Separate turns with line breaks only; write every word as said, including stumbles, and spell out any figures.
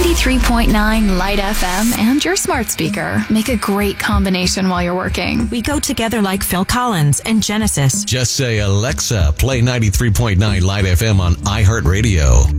ninety-three point nine Light F M and your smart speaker make a great combination while you're working.
We go together like Phil Collins and Genesis.
Just say, Alexa, play ninety-three point nine Light F M on iHeartRadio.